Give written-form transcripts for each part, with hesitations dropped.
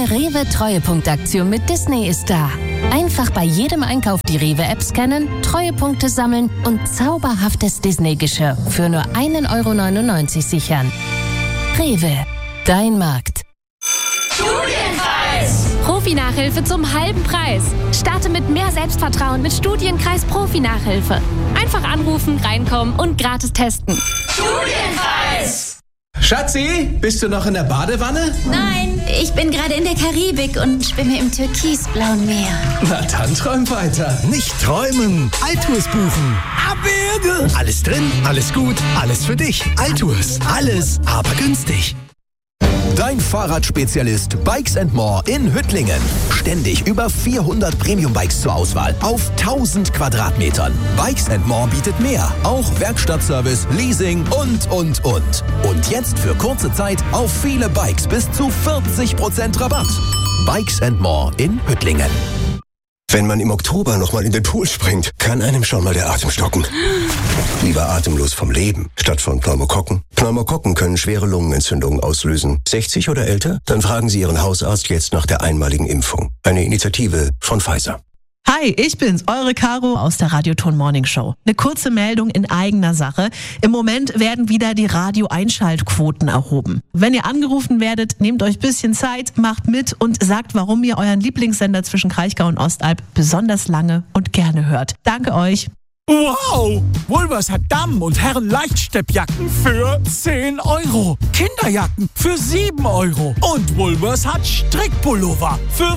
neue Rewe-Treuepunktaktion mit Disney ist da. Einfach bei jedem Einkauf die Rewe-App scannen, Treuepunkte sammeln und zauberhaftes Disney-Geschirr für nur 1,99 € sichern. Rewe, dein Markt. Studienkreis! Profi-Nachhilfe zum halben Preis. Starte mit mehr Selbstvertrauen mit Studienkreis Profi-Nachhilfe. Einfach anrufen, reinkommen und gratis testen. Studienkreis! Schatzi, bist du noch in der Badewanne? Nein, ich bin gerade in der Karibik und schwimme im türkisblauen Meer. Na dann träum weiter. Nicht träumen, Altours buchen. Abwürge! Alles drin, alles gut, alles für dich. Altours, alles, aber günstig. Dein Fahrradspezialist Bikes & More in Hüttlingen. Ständig über 400 Premium-Bikes zur Auswahl auf 1000 Quadratmetern. Bikes & More bietet mehr. Auch Werkstattservice, Leasing und. Und jetzt für kurze Zeit auf viele Bikes bis zu 40% Rabatt. Bikes & More in Hüttlingen. Wenn man im Oktober nochmal in den Pool springt, kann einem schon mal der Atem stocken. Lieber atemlos vom Leben, statt von Pneumokokken. Pneumokokken können schwere Lungenentzündungen auslösen. 60 oder älter? Dann fragen Sie Ihren Hausarzt jetzt nach der einmaligen Impfung. Eine Initiative von Pfizer. Hi, ich bin's, eure Caro aus der Radioton Morning Show. Eine kurze Meldung in eigener Sache. Im Moment werden wieder die Radio-Einschaltquoten erhoben. Wenn ihr angerufen werdet, nehmt euch ein bisschen Zeit, macht mit und sagt, warum ihr euren Lieblingssender zwischen Kraichgau und Ostalb besonders lange und gerne hört. Danke euch. Wow! Woolworths hat Damen- und Herren-Leichtsteppjacken für 10 €. Kinderjacken für 7 €. Und Woolworths hat Strickpullover für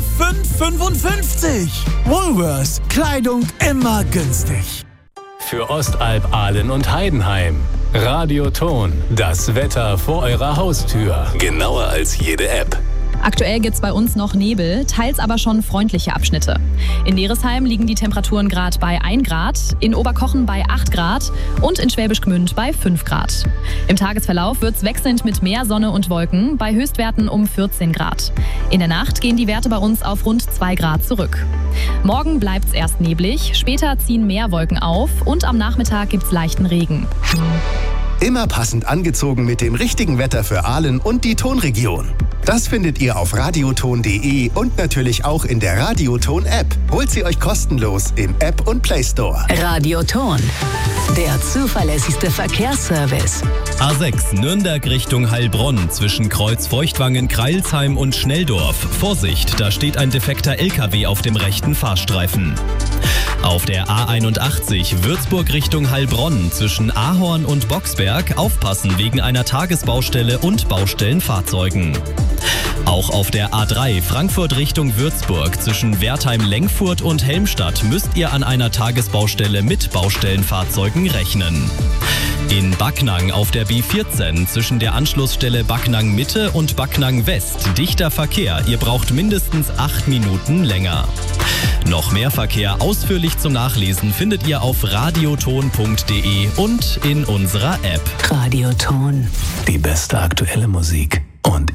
5,55 €. Woolworths. Kleidung immer günstig. Für Ostalb, Ahlen und Heidenheim. Radioton. Das Wetter vor eurer Haustür. Genauer als jede App. Aktuell gibt's bei uns noch Nebel, teils aber schon freundliche Abschnitte. In Neresheim liegen die Temperaturen gerade bei 1 Grad, in Oberkochen bei 8 Grad und in Schwäbisch Gmünd bei 5 Grad. Im Tagesverlauf wird's wechselnd mit mehr Sonne und Wolken, bei Höchstwerten um 14 Grad. In der Nacht gehen die Werte bei uns auf rund 2 Grad zurück. Morgen bleibt's erst neblig, später ziehen mehr Wolken auf und am Nachmittag gibt's leichten Regen. Immer passend angezogen mit dem richtigen Wetter für Ahlen und die Tonregion. Das findet ihr auf radioton.de und natürlich auch in der Radioton-App. Holt sie euch kostenlos im App und Play Store. Radioton, der zuverlässigste Verkehrsservice. A6 Nürnberg Richtung Heilbronn zwischen Kreuz-Feuchtwangen, Kreilsheim und Schnelldorf. Vorsicht, da steht ein defekter LKW auf dem rechten Fahrstreifen. Auf der A81 Würzburg Richtung Heilbronn zwischen Ahorn und Boxberg aufpassen wegen einer Tagesbaustelle und Baustellenfahrzeugen. Auch auf der A3 Frankfurt Richtung Würzburg zwischen Wertheim-Lengfurt und Helmstadt müsst ihr an einer Tagesbaustelle mit Baustellenfahrzeugen rechnen. In Backnang auf der B14 zwischen der Anschlussstelle Backnang Mitte und Backnang West dichter Verkehr. Ihr braucht mindestens 8 Minuten länger. Noch mehr Verkehr ausführlich zum Nachlesen findet ihr auf radioton.de und in unserer App. Radioton. Die beste aktuelle Musik und